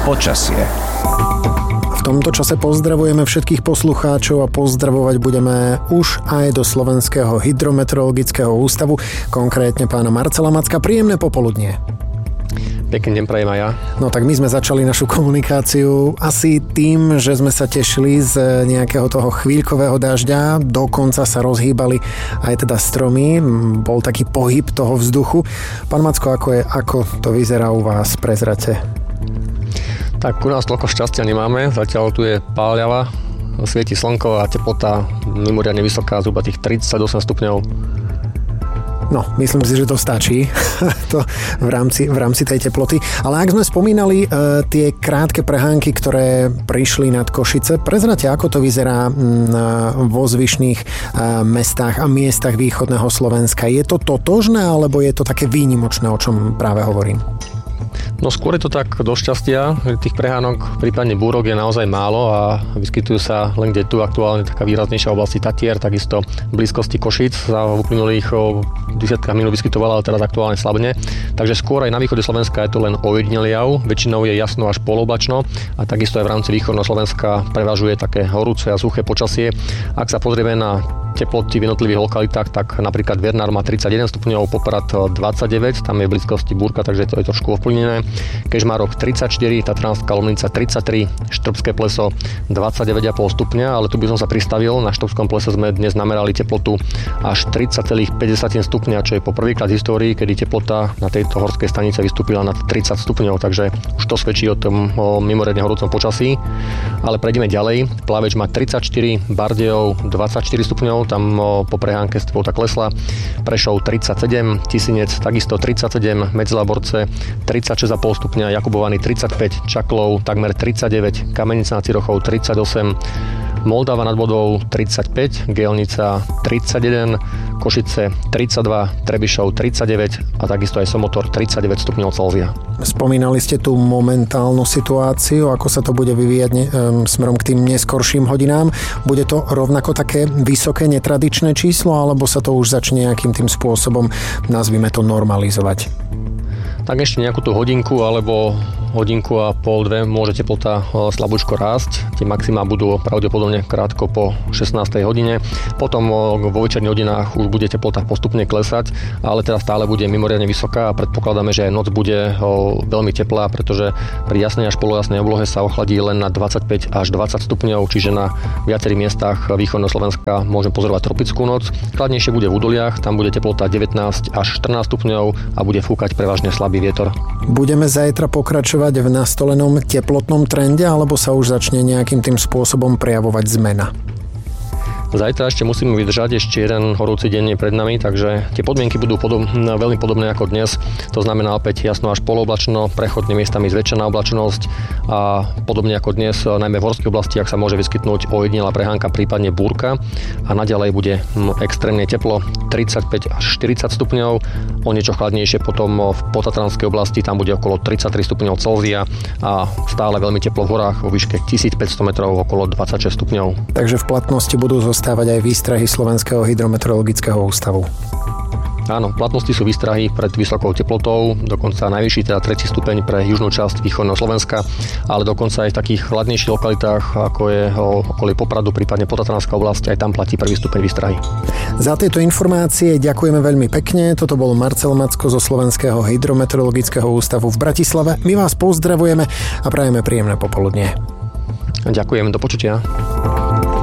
Počasie. V tomto čase pozdravujeme všetkých poslucháčov a pozdravovať budeme už aj do Slovenského hydrometeorologického ústavu, konkrétne pána Marcela Macka. Príjemné popoludnie. Pekný deň prajem aj ja. No tak my sme začali našu komunikáciu asi tým, že sme sa tešili z nejakého toho chvíľkového dažďa, dokonca sa rozhýbali aj teda stromy, bol taký pohyb toho vzduchu. Pán Macko, ako to vyzerá u vás, prezrate? Tak u nás toľko šťastia nemáme, zatiaľ tu je páľava, svieti slnko a teplota mimoriadne vysoká, zhruba tých 38 stupňov. No, myslím si, že to stačí to v rámci tej teploty. Ale ak sme spomínali tie krátke prehánky, ktoré prišli nad Košice, prezrate, ako to vyzerá vo zvyšných mestách a miestach východného Slovenska. Je to totožné, alebo je to také výnimočné, o čom práve hovorím? No skôr je to tak do šťastia, tých prehánok, prípadne búrok je naozaj málo a vyskytujú sa len kde tu aktuálne taká výraznejšia oblasti Tatier, takisto v blízkosti Košíc sa v uplynulých desiatkách minút vyskytovala, ale teraz aktuálne slabne. Takže skôr aj na východe Slovenska je to len ojedinelý jav, väčšinou je jasno až poloblačno a takisto aj v rámci východného Slovenska prevažuje také horúce a suché počasie. Ak sa pozrieme na teploty v jednotlivých lokalitách, tak napríklad Vernár má 31 stupňov, Poprad 29, tam je v blízkosti búrka, takže to je trošku ovplyvnené. Kežmarok 34, Tatranská Lomnica 33, Štrbské pleso 29,5 stupňa, ale tu by som sa pristavil, na Štrbskom plese sme dnes namerali teplotu až 30,5 stupňa, čo je po prvýkrát v histórii, kedy teplota na tejto horskej stanice vystúpila nad 30 stupňov, takže už to svedčí o tom mimoriadne horúcom počasí. Ale prejdeme ďalej. Plaveč má 34, Bardejov 24 stupňov, tam po prehánke teplota klesla. Prešov 37, Tisinec takisto 37, Medzilaborce 36,5 stupňa, Jakubovany 35, Čaklov takmer 39, Kamenica nad Cirochou 38, Moldava nad Vodou 35, Gelnica 31, Košice 32, Trebišov 39 a takisto aj Somotor 39 stupňov Celzia. Spomínali ste tú momentálnu situáciu, ako sa to bude vyvíjať smerom k tým neskorším hodinám. Bude to rovnako také vysoké netradičné číslo, alebo sa to už začne nejakým tým spôsobom, nazvime to, normalizovať? Tak ešte nejakú tú hodinku alebo hodinku a pol, dve môže teplota slabúčko rásť. Tie maximá budú pravdepodobne krátko po 16. hodine. Potom vo večerných hodinách už bude teplota postupne klesať, ale teda stále bude mimoriadne vysoká a predpokladáme, že aj noc bude veľmi teplá, pretože pri jasnej až polojasnej oblohe sa ochladí len na 25 až 20 stupňov, čiže na viacerých miestach východného Slovenska môžeme pozorovať tropickú noc. Chladnejšie bude v údoliach, tam bude teplota 19 až 14 stupňov a bude fúkať prevažne slabý vietor. Budeme zajtra pokračovať v nastolenom teplotnom trende, alebo sa už začne nejakým tým spôsobom prejavovať zmena? Zajtra ešte musíme vydržať, ešte jeden horúci deň je pred nami, takže tie podmienky budú veľmi podobné ako dnes. To znamená opäť jasno až polooblačno, prechodne miestami zväčšená oblačnosť a podobne ako dnes, najmä v horských oblastiach sa môže vyskytnúť ojedinelá prehánka, prípadne búrka a naďalej bude extrémne teplo, 35 až 40 stupňov, o niečo chladnejšie potom v Potatranskej oblasti, tam bude okolo 33 stupňov Celzia a stále veľmi teplo v horách vo výške 1500 metrov okolo 26 stupňov. Takže v platnosti budú stávať aj výstrahy Slovenského hydrometeorologického ústavu. Áno, v platnosti sú výstrahy pred vysokou teplotou, dokonca najvyšší, teda 3. stupeň pre južnú časť východného Slovenska, ale dokonca aj v takých chladnejších lokalitách, ako je okolie Popradu, prípadne Potatranská oblasť, aj tam platí 1. stupeň výstrahy. Za tieto informácie ďakujeme veľmi pekne. Toto bol Marcel Macko zo Slovenského hydrometeorologického ústavu v Bratislave. My vás pozdravujeme a prajeme príjemné popoludnie. Ďakujem, do počutia.